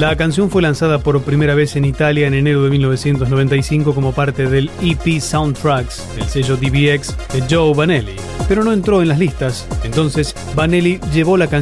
La canción fue lanzada por primera vez en Italia en enero de 1995 como parte del EP Soundtracks del sello DBX de Joe Vanelli, pero no entró en las listas. Entonces Vanelli llevó la canción